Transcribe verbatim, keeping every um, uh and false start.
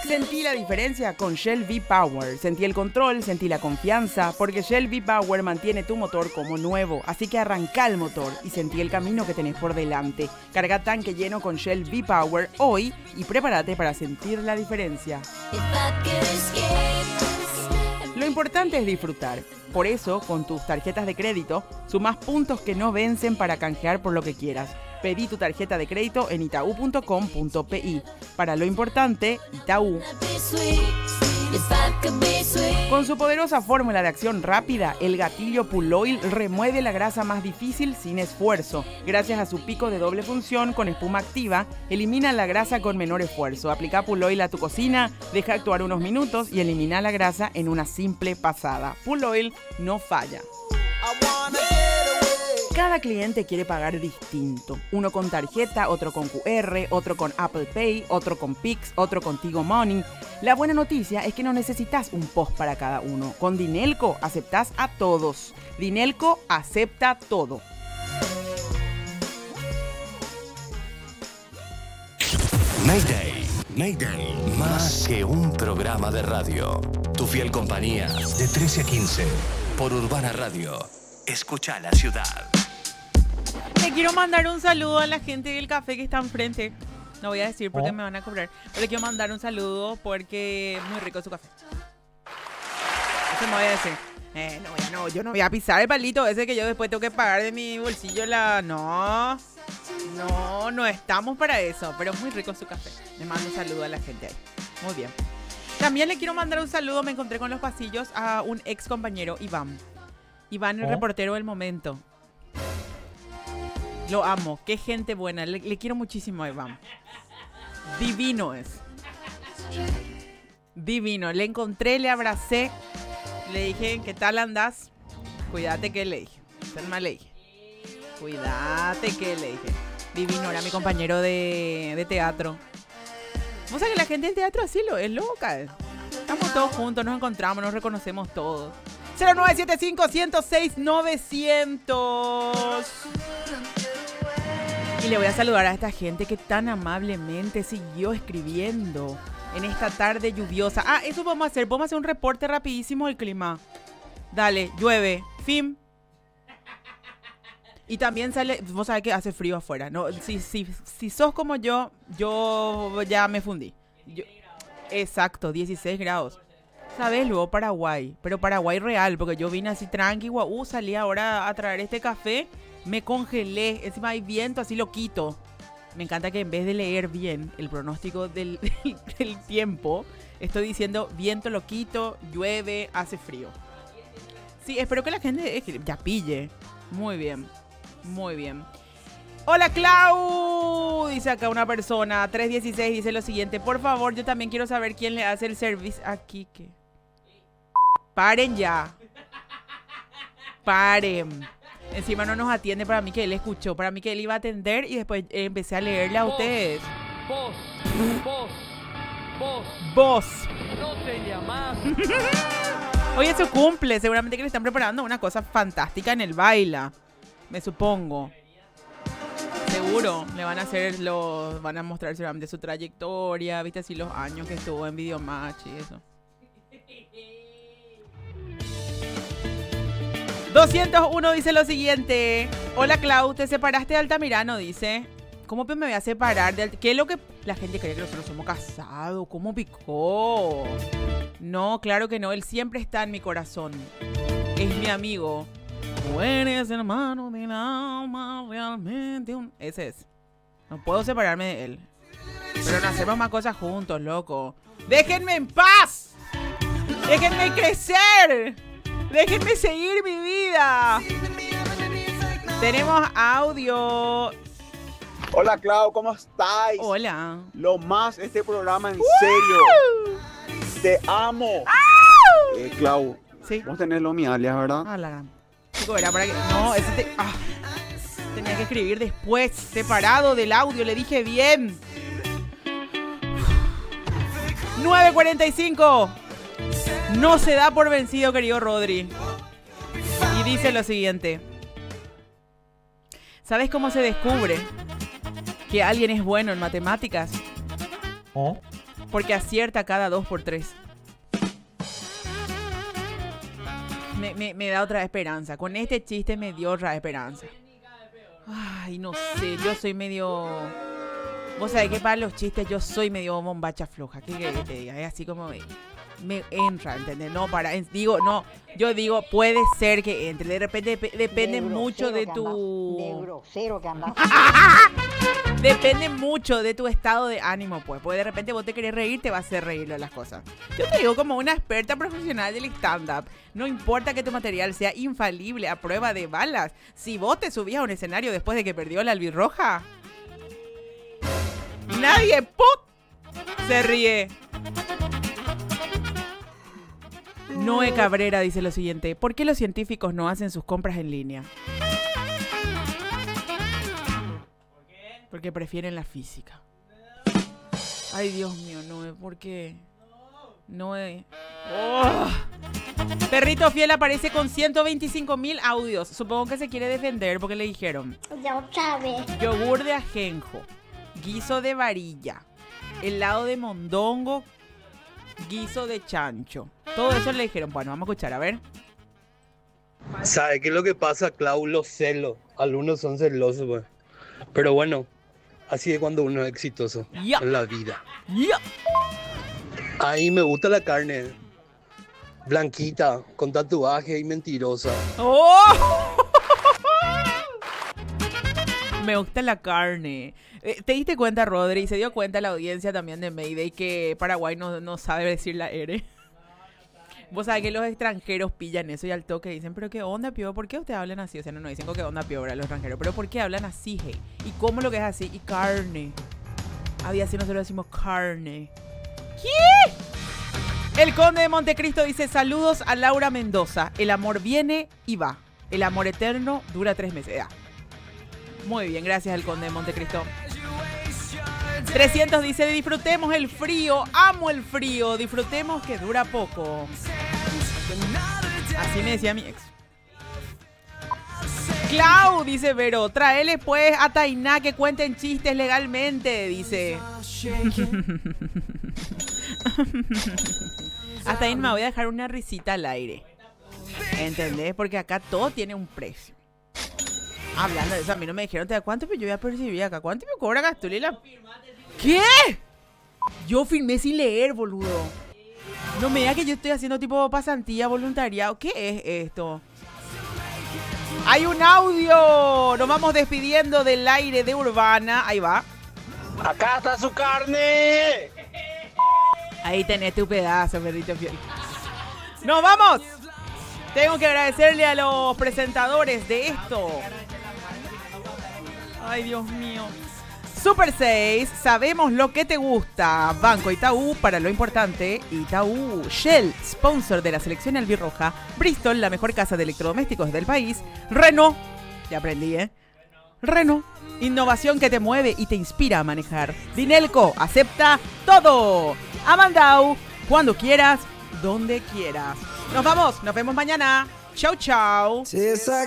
Sentí la diferencia con Shell V-Power. Sentí el control, sentí la confianza, porque Shell V-Power mantiene tu motor como nuevo. Así que arranca el motor y sentí el camino que tenés por delante. Carga tanque lleno con Shell V-Power hoy y prepárate para sentir la diferencia. Lo importante es disfrutar. Por eso, con tus tarjetas de crédito, sumás puntos que no vencen para canjear por lo que quieras. Pedí tu tarjeta de crédito en itaú punto com punto pi. Para lo importante, Itaú. Con su poderosa fórmula de acción rápida, el gatillo Pull Oil remueve la grasa más difícil sin esfuerzo. Gracias a su pico de doble función con espuma activa, elimina la grasa con menor esfuerzo. Aplica Pull Oil a tu cocina, deja actuar unos minutos y elimina la grasa en una simple pasada. Pull Oil no falla. Cada cliente quiere pagar distinto. Uno con tarjeta, otro con cu erre, otro con Apple Pay, otro con Pix, otro con Tigo Money. La buena noticia es que no necesitas un post para cada uno. Con Dinelco aceptás a todos. Dinelco acepta todo. Mayday, Mayday, más que un programa de radio. Tu fiel compañía de trece a quince por Urbana Radio. Escucha la ciudad. Le quiero mandar un saludo a la gente del café que está enfrente. No voy a decir porque ¿Oh? me van a cobrar. Pero le quiero mandar un saludo porque es muy rico su café. Eso no voy a decir. Eh, no, ya no, yo no voy a pisar el palito ese que yo después tengo que pagar de mi bolsillo la... No, no, no estamos para eso. Pero es muy rico su café. Le mando un saludo a la gente ahí. Muy bien. También le quiero mandar un saludo. Me encontré con los pasillos a un ex compañero, Iván. Iván, el ¿Oh? reportero del momento. Lo amo, qué gente buena. Le, le quiero muchísimo a Iván. Divino es. Divino. Le encontré, le abracé. Le dije, ¿qué tal andás? Cuídate que le dije. Selma le dije. Cuídate que le dije. Divino, era mi compañero de, de teatro. Vos sabés que la gente del teatro así lo es loca. Estamos todos juntos, nos encontramos, nos reconocemos todos. cero nueve siete cinco, uno cero seis, novecientos. Y le voy a saludar a esta gente que tan amablemente siguió escribiendo en esta tarde lluviosa. Ah, eso vamos a hacer. Vamos a hacer un reporte rapidísimo del clima. Dale, llueve. Fin. Y también sale... Vos sabés que hace frío afuera, ¿no? Si, si, si sos como yo, yo ya me fundí. Yo, exacto, dieciséis grados. ¿Sabes? Luego Paraguay. Pero Paraguay real, porque yo vine así tranqui, guau, salí ahora a traer este café, me congelé, encima hay viento, así lo quito. Me encanta que en vez de leer bien el pronóstico del, del, del tiempo, estoy diciendo viento lo quito, llueve, hace frío. Sí, espero que la gente eh, ya pille. Muy bien, muy bien. Hola Clau, dice acá una persona, tres dieciséis, dice lo siguiente. Por favor, yo también quiero saber quién le hace el servicio aquí. ¿Qué? Paren ya. Paren. Encima no nos atiende, para mí que él escuchó, para mí que él iba a atender y después eh, empecé a leerle a ustedes. Vos, vos, vos, Vos. no te llamás. Hoy es su cumple, seguramente que le están preparando una cosa fantástica en el baila. Me supongo. Seguro, le van a hacer los, van a mostrar seguramente su trayectoria, viste así los años que estuvo en Videomatch y eso. doscientos uno dice lo siguiente. Hola Clau, te separaste de Altamirano, dice. ¿Cómo me voy a separar de Altamirano? ¿Qué es lo que la gente cree que nosotros somos casados? ¿Cómo picó? No, claro que no, él siempre está en mi corazón. Es mi amigo. Tú eres hermano del alma, realmente un... Ese es. No puedo separarme de él. Pero no hacemos más cosas juntos, loco. ¡Déjenme en paz! ¡Déjenme crecer! ¡Déjenme seguir mi vida! Tenemos audio. Hola Clau, ¿cómo estáis? Hola. Lo más, este programa en serio. Te amo. Eh, Clau, ¿Sí? vos tenés lo mi alias, ¿verdad? Ah, la gran. Chico, era para que... No, ese te... Ah, tenía que escribir después, separado del audio, le dije bien. nueve cuarenta y cinco. No se da por vencido, querido Rodri. Y dice lo siguiente. ¿Sabes cómo se descubre que alguien es bueno en matemáticas? ¿Oh? Porque acierta cada dos por tres. Me, me, me da otra esperanza. Con este chiste me dio otra esperanza. Ay, no sé, yo soy medio... Vos sabés que para los chistes yo soy medio bombacha floja. ¿Qué querés que te diga? Es así como... Me entra, ¿entendés? No, para... Digo, no, yo digo, puede ser que entre. De repente dep- depende De mucho de grosero que tu... andás, de grosero que andás. Depende mucho de tu estado de ánimo, pues. Porque de repente vos te querés reír, te va a hacer reír las cosas. Yo te digo como una experta profesional del stand-up. No importa que tu material sea infalible a prueba de balas. Si vos te subís a un escenario después de que perdió la albirroja, nadie ¡put! Se ríe. Noé Cabrera dice lo siguiente: ¿por qué los científicos no hacen sus compras en línea? Porque prefieren la física. Ay, Dios mío, Noé, ¿por qué? Noé. Oh. Perrito Fiel aparece con ciento veinticinco mil audios. Supongo que se quiere defender porque le dijeron: Ya otra vez. yogur de ajenjo, guiso de varilla, helado de mondongo, guiso de chancho. Todo eso le dijeron. Bueno, vamos a escuchar, a ver. ¿Sabe qué es lo que pasa, Clau? Los celos. Algunos son celosos, pues. Pero bueno, así es cuando uno es exitoso Ya. en la vida. Ya. A mí me gusta la carne blanquita, con tatuaje y mentirosa. ¡Oh! Me gusta la carne. Eh, ¿Te diste cuenta, Rodri? Y se dio cuenta la audiencia también de Mayday que Paraguay no, no sabe decir la R. Vos sabés que los extranjeros pillan eso y al toque dicen: ¿pero qué onda, pío? ¿Por qué ustedes hablan así? O sea, no nos dicen qué onda, pío, ¿verdad? Los extranjeros. ¿Pero por qué hablan así, hey? ¿Y cómo lo que es así? Y carne. Había así, nosotros decimos carne. ¿Qué? El Conde de Montecristo dice: saludos a Laura Mendoza. El amor viene y va. El amor eterno dura tres meses. Ya. Muy bien, gracias al Conde de Montecristo. trescientos dice: disfrutemos el frío, amo el frío, disfrutemos que dura poco. Así me decía mi ex. Clau, dice Vero, traele pues a Tainá que cuenten chistes legalmente, dice. Hasta ahí me voy a dejar una risita al aire. ¿Entendés? Porque acá todo tiene un precio. Hablando de eso, a mí no me dijeron, ¿te da cuánto? Pero yo voy a percibir acá. ¿Cuánto me cobra Gastulila? ¿Qué? Yo firmé sin leer, boludo. No me digas que yo estoy haciendo tipo pasantía, voluntariado. ¿Qué es esto? ¡Hay un audio! Nos vamos despidiendo del aire de Urbana. Ahí va. ¡Acá está su carne! Ahí tenés tu pedazo, perrito fiel. ¡Nos vamos! Tengo que agradecerle a los presentadores de esto. Ay, Dios mío. Super seis, sabemos lo que te gusta. Banco Itaú, para lo importante. Itaú. Shell, sponsor de la selección albirroja. Bristol, la mejor casa de electrodomésticos del país. Renault, ya aprendí, ¿eh? Renault, innovación que te mueve y te inspira a manejar. Dinelco, acepta todo. Amandau, cuando quieras, donde quieras. Nos vamos, nos vemos mañana. Chau, chau.